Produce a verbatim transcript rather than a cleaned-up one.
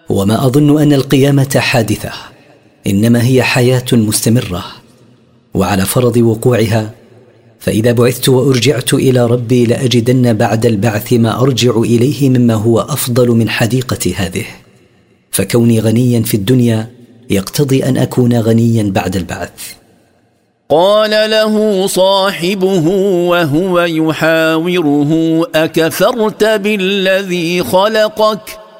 وما أظن أن القيامة حادثة، إنما هي حياة مستمرة، وعلى فرض وقوعها فإذا بعثت وأرجعت إلى ربي لأجدن بعد البعث ما أرجع إليه مما هو أفضل من حديقة هذه، فكوني غنيا في الدنيا يقتضي أن أكون غنيا بعد البعث. قال له صاحبه وهو يحاوره: أكفرت بالذي خلقك